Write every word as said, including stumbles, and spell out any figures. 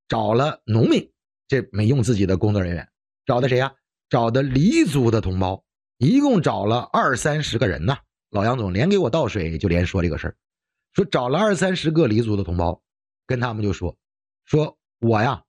找了农民，这没用自己的工作人员，找的谁呀、啊？找的黎族的同胞，一共找了二三十个人呢。老杨总连给我倒水，就连说这个事儿，说找了二三十个黎族的同胞，跟他们就说，说我呀